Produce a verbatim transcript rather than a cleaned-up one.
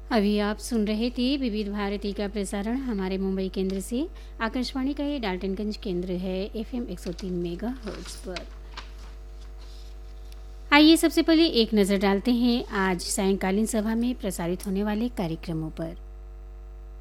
अभी आप सुन रहे थे विविध भारती का प्रसारण हमारे मुंबई केंद्र से। आकाशवाणी का ये डाल्टनगंज केंद्र है एफएम एक सौ तीन मेगा हर्ट्ज पर। आइए सबसे पहले एक नज़र डालते हैं आज सायंकालीन सभा में प्रसारित होने वाले कार्यक्रमों पर।